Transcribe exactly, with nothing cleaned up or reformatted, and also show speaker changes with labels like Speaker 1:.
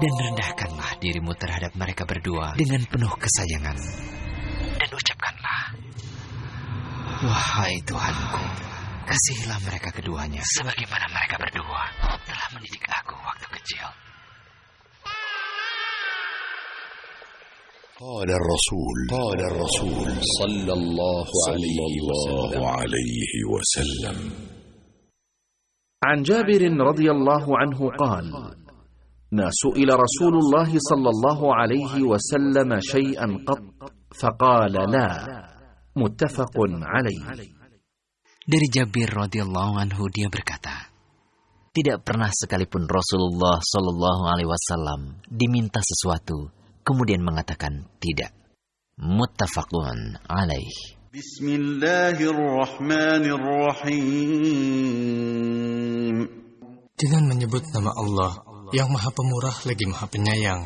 Speaker 1: dan rendahkanlah dirimu terhadap mereka berdua dengan penuh kesayangan. Dan ucapkanlah, wahai Tuhanku, kasihilah mereka keduanya sebagaimana mereka berdua telah mendidik aku waktu kecil.
Speaker 2: قال الرسول قال الرسول صلى الله عليه وسلم
Speaker 3: عن جابر رضي الله عنه قال: ما سئل رسول الله صلى الله عليه وسلم شيئا قط فقال لا. متفق عليه.
Speaker 1: Dari Jabir radhiyallahu anhu dia berkata, tidak pernah sekalipun Rasulullah sallallahu alaihi wasallam diminta sesuatu kemudian mengatakan tidak. Muttafaqun alaih.
Speaker 4: Bismillahirrahmanirrahim. Dengan menyebut nama Allah yang Maha Pemurah lagi Maha Penyayang.